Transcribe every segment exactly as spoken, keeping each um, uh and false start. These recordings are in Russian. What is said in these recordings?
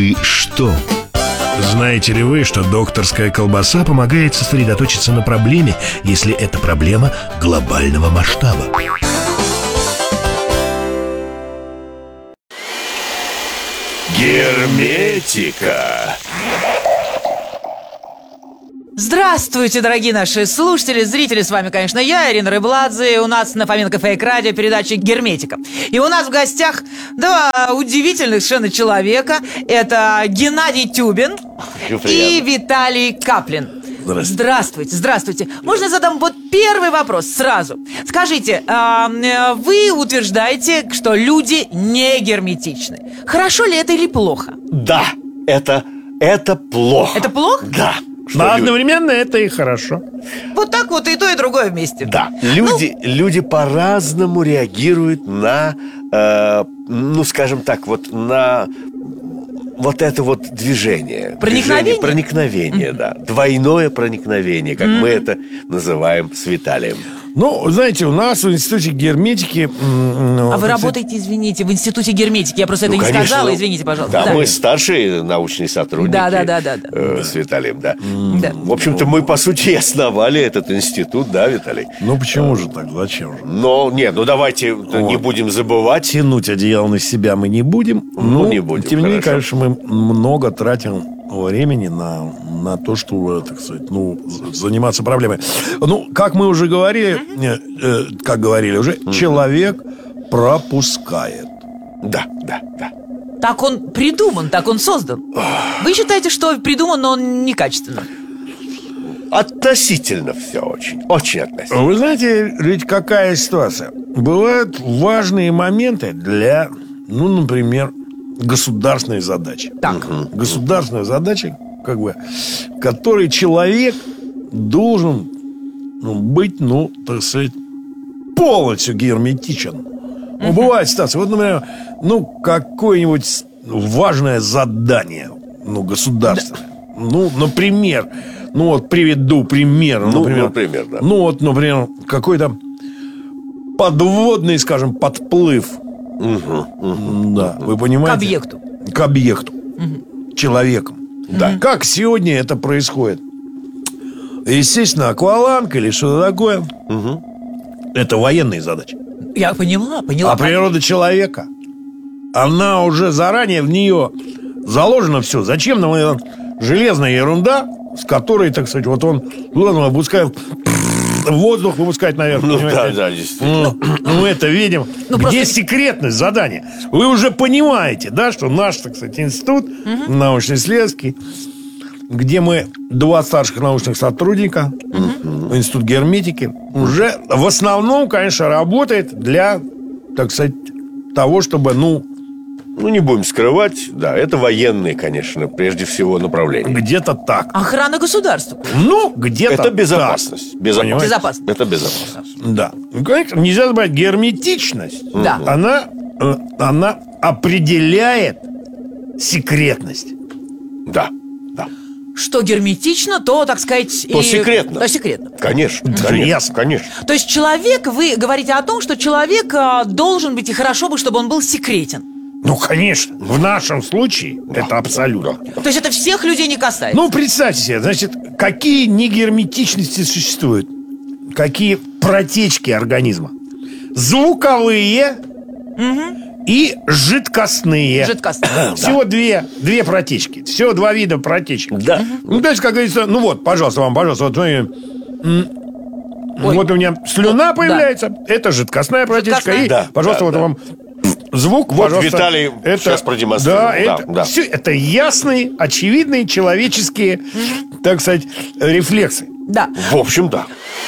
И что? Знаете ли вы, что докторская колбаса помогает сосредоточиться на проблеме, если это проблема глобального масштаба? Герметика. Здравствуйте, дорогие наши слушатели, зрители. С вами, конечно, я, Ирина Рыбладзе. У нас на Фоменко Фейк Радио передача «Герметика». И у нас в гостях два удивительных совершенно человека. Это Геннадий Тюбин и Виталий Каплин. Здравствуйте. Здравствуйте, здравствуйте. Можно я задам вот первый вопрос сразу? Скажите, э, вы утверждаете, что люди не герметичны. Хорошо ли это или плохо? Да, это, это плохо. Это плохо? Да. Но Что одновременно это и хорошо. Вот так вот и то, и другое вместе. Да, люди, ну... люди по-разному реагируют на, э, ну, скажем так, вот на вот это вот движение. Проникновение? Движение, проникновение, mm-hmm. да. Двойное проникновение, как mm-hmm. мы это называем с Виталием. Ну, знаете, у нас в Институте герметики... Ну, а вы работаете, извините, в Институте герметики. Я просто ну, это не конечно, сказала, извините, пожалуйста. Да, да, мы старшие научные сотрудники. Да, да, да, да, да. Э, с Виталием, да. да. В общем-то, мы, по сути, основали этот институт, да, Виталий? Ну, почему же так? Зачем же? Но, нет, ну давайте вот. не будем забывать. Тянуть одеяло на себя мы не будем. Ну, ну не будем, тем не менее, хорошо. конечно, мы много тратим времени на, на то, чтобы, так сказать, ну, заниматься проблемой. Ну, как мы уже говорили, э, э, как говорили уже, mm-hmm. человек пропускает. Да, да, да. Так он придуман, так он создан. Вы считаете, что придуман, но он некачественно? Относительно все очень, очень относительно. Вы знаете, ведь какая ситуация? Бывают важные моменты для, ну, например, государственной задачи. Так. Угу. Государственная задача, как бы, которой человек должен ну, быть, ну, так сказать, полностью герметичен. Угу. Ну, бывает ситуация. Вот, например, ну, какое-нибудь важное задание, ну, государственное. Да. Ну, например, ну, вот приведу пример. Ну, например, например, да. Ну, вот, например, какой-то подводный, скажем, подплыв. Угу, угу, да, вы понимаете? К объекту. К объекту. Угу. Человеком. Да. Как сегодня это происходит? Естественно, акваланг или что-то такое. Угу. Это военные задачи. Я поняла, поняла. А природа человека, она уже заранее в нее заложено все. Зачем нам эта железная ерунда, с которой, так сказать, вот он, ладно, выпускает воздух, выпускать, наверное. Ну, да, да, действительно. Ну, мы это видим. Ну, Где просто... секретность задания? Вы уже понимаете, да, что наш, так сказать, институт угу. научно-исследовательский, где мы два старших научных сотрудника, угу. институт герметики, уже в основном, конечно, работает для, так сказать, того, чтобы, ну, Ну, не будем скрывать, да, это военные, конечно, прежде всего направления. Где-то так. Охрана государства. Ну, где-то это безопасность. так. Безопасность. Безопасность. Это безопасность. Да. Ну, конечно, нельзя забывать, герметичность, да. она, она определяет секретность. Да, да. Что герметично, то, так сказать... То и... секретно. То секретно. Конечно, да, конечно, ясно. конечно. То есть человек, вы говорите о том, что человек а, должен быть, и хорошо бы, чтобы он был секретен. Ну, конечно, в нашем случае да, это абсолютно. Да, да. То есть это всех людей не касается. Ну, представьте себе, значит, какие негерметичности существуют? Какие протечки организма? Звуковые угу. и жидкостные. Жидкостные. Всего две, две протечки. Всего два вида протечек. Да. Ну, то есть, как говорится, ну вот, пожалуйста, вам, пожалуйста, вот смотрите. Вот у меня слюна ну, появляется, да. это жидкостная протечка. Жидкостная. И, да, пожалуйста, да, вот да. вам звук, вот пожалуйста. Виталий это, сейчас продемонстрирует. Да, да, это, да. Все, это ясные, очевидные человеческие, угу. так сказать, рефлексы. Да. В общем, да.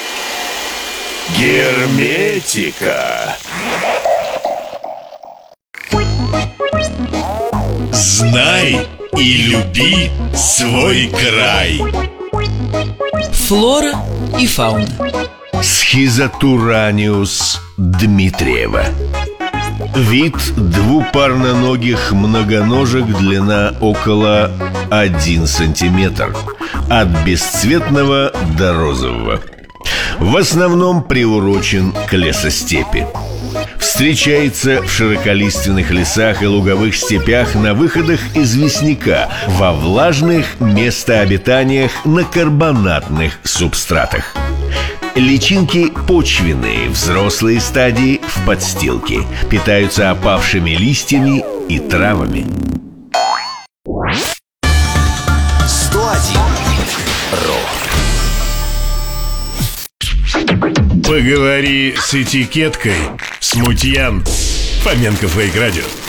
Герметика. Знай и люби свой край. Флора и фауна. Схизотураниус дмитриева. Вид двупарноногих многоножек, длина около один сантиметр. От бесцветного до розового. В основном приурочен к лесостепи. В Встречается в широколиственных лесах и луговых степях на выходах известняка, во влажных местообитаниях на карбонатных субстратах. Личинки почвенные, взрослые стадии в подстилке. Питаются опавшими листьями и травами. сто один ру. Поговори с этикеткой, смутьян. Фоменко Фейк Радио.